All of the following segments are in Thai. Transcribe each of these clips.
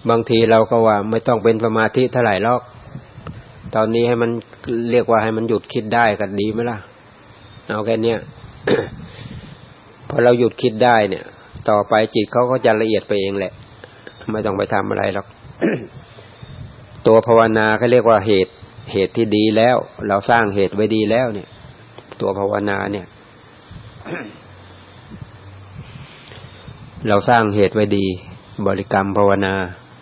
บางทีเราก็ว่าไม่ต้องเป็นสมาธิเท่าไหร่หรอกตอนนี้ให้มันเรียกว่าให้มันหยุดคิดได้ก็ดีไหมล่ะเอาแค่เนี้ย พอเราหยุดคิดได้เนี่ยต่อไปจิตเขาก็จะละเอียดไปเองแหละไม่ต้องไปทำอะไรหรอก ตัวภาวนาเขาเรียกว่าเหตุที่ดีแล้วเราสร้างเหตุไว้ดีแล้วเนี่ยตัวภาวนาเนี่ย เราสร้างเหตุไว้ดีบริกรรมภาวนา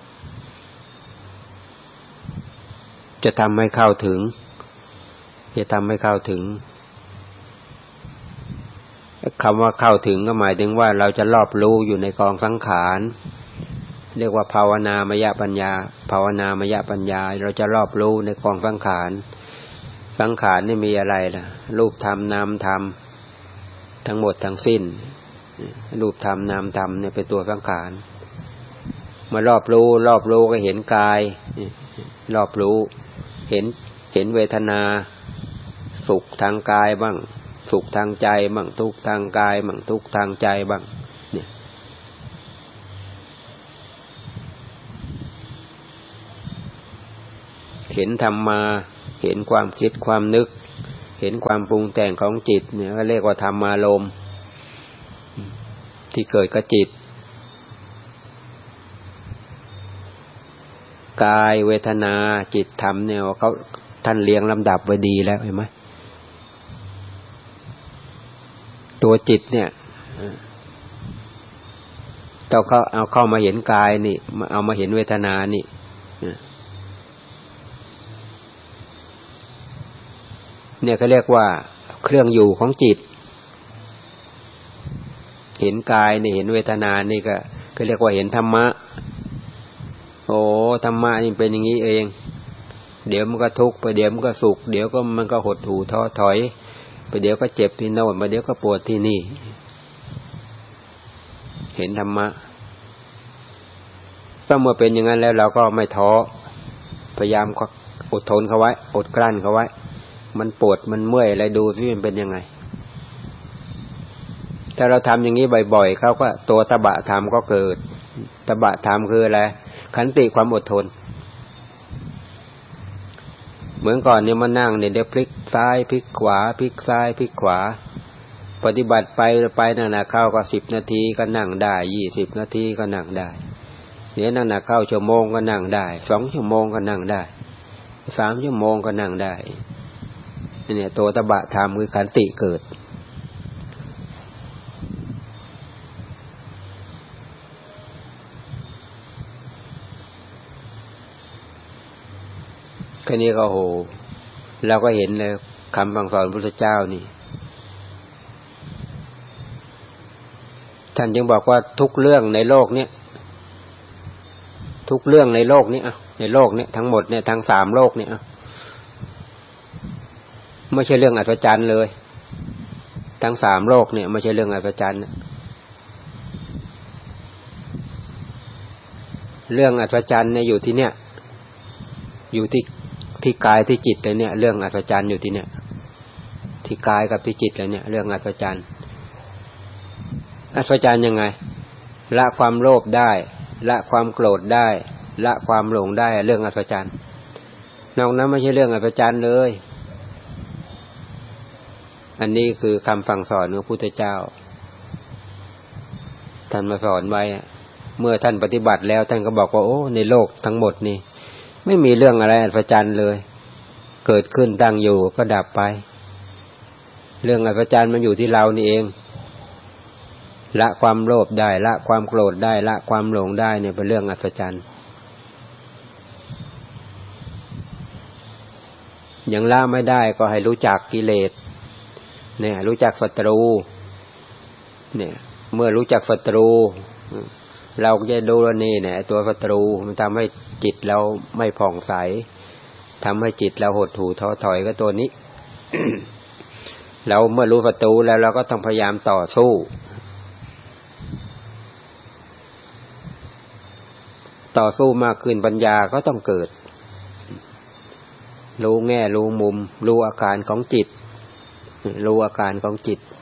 จะทำให้เข้าถึงจะทำให้เข้าถึงคำว่าเข้าถึงก็หมายถึงว่าเราจะรอบรู้อยู่ในกองสังขารเรียกว่าภาวนามยปัญญาภาวนามยปัญญาเราจะรอบรู้ในกองสังขารสังขารนี่มีอะไรล่ะรูปธรรมนามธรรมทั้งหมดทั้งสิ้นรูปธรรมนามธรรมเนี่ยเป็นตัวสังขารมารอบรู้ก็เห็นกายรอบรู้เห็นเวทนาสุขทางกายบ้างสุขทางใจบ้างทุกข์ทางกายบ้างทุกข์ทางใจบ้างเนี่ยเห็นธรรมาเห็นความคิดความนึกเห็นความปรุงแต่งของจิตเนี่ยก็เรียกว่าธรรมารมณ์ที่เกิดกับจิตกายเวทนาจิตธรรมเนี่ยเขาท่านเรียงลำดับไว้ดีแล้วเห็นไหมตัวจิตเนี่ยต้องเอาเข้ามาเห็นกายนี่เอามาเห็นเวทนานี่เนี่ยเขาเรียกว่าเครื่องอยู่ของจิตเห็นกายนี่เห็นเวทนานี่ก็เรียกว่าเห็นธรรมะโอ้ธรรมะนี่เป็นอย่างนี้เองเดี๋ยวมันก็ทุกข์ไปเดี๋ยวมันก็สุขเดี๋ยวก็มันก็หดหู่ท้อถอยไปเดี๋ยวก็เจ็บที่โน่นไปเดี๋ยวก็ปวดที่นี่เห็นธรรมะก็เมื่อเป็นอย่างนั้นแล้วเราก็ไม่ท้อพยายามอดทนเขาไว้อดกลั้นเขาไว้มันปวดมันเมื่อยอะไรดูสิมันเป็นยังไงถ้าเราทำอย่างนี้บ่อยๆเขาก็ตัวตบะธรรมก็เกิดตบะธรรมคืออะไรขันติความอดทนเหมือนก่อนเนี่ยมานั่งเนี่ยเดี๋ยวพลิกซ้ายพลิกขวาพลิกซ้ายพลิกขวาปฏิบัติไปนั่นน่ะเข้าก็10 นาทีก็นั่งได้20 นาทีก็นั่งได้เดี๋ยวนั่นน่ะเข้าชั่วโมงก็นั่งได้2 ชั่วโมงก็นั่งได้3 ชั่วโมงก็นั่งได้เนี่ยตัวตบะธรรมคือขันติเกิดแค่นี้ก็โหเราก็เห็นเลยคำสั่งสอนพระพุทธเจ้านี่ท่านจึงบอกว่าทุกเรื่องในโลกนี้ทุกเรื่องในโลกนี้ในโลกนี้ทั้งหมดเนี่ยทั้ง3 โลกเนี่ยไม่ใช่เรื่องอัศจรรย์เลยทั้ง3 โลกเนี่ยไม่ใช่เรื่องอัศจรรย์เรื่องอัศจรรย์เนี่ยอยู่ที่เนี่ยอยู่ที่กายที่จิตเลยเนี่ยเรื่องอัศจรรย์อยู่ที่เนี่ยที่กายกับที่จิตเลยเนี่ยเรื่องอัศจรรย์อัศจรรย์ยังไงละความโลภได้ละความโกรธได้ละความหลงได้เรื่องอัศจรรย์นอกนั้นไม่ใช่เรื่องอัศจรรย์เลยอันนี้คือคำสั่งสอนของพระพุทธเจ้าท่านมาสอนไว้เมื่อท่านปฏิบัติแล้วท่านก็บอกว่าโอ้ในโลกทั้งหมดนี่ไม่มีเรื่องอะไรอัศจรรย์เลยเกิดขึ้นตั้งอยู่ก็ดับไปเรื่องอัศจรรย์มันอยู่ที่เรานี่เองละความโลภได้ละความโกรธได้ละความหลงได้เนี่ยเป็นเรื่องอัศจรรย์ยังละไม่ได้ก็ให้รู้จักกิเลสเนี่ยรู้จักศัตรูเนี่ยเมื่อรู้จักศัตรูเราก็จะดูว่านี่เนี่ยตัวศัตรูมันทำให้จิตเราไม่ผ่องใสทำให้จิตเราหดหู่ท้อถอยก็ตัวนี้ เราเมื่อรู้ศัตรูแล้วเราก็ต้องพยายามต่อสู้มากขึ้นปัญญาก็ต้องเกิดรู้แง่รู้มุมรู้อาการของจิตรู้อาการของจิต